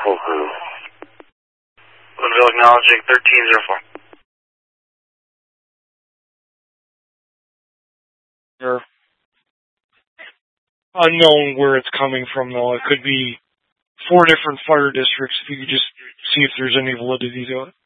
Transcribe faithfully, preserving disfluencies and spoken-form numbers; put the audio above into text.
full crew. Woodville acknowledging thirteen zero four. Sure. Unknown where it's coming from, though. It could be four different fire districts if you could just see if there's any validity to it.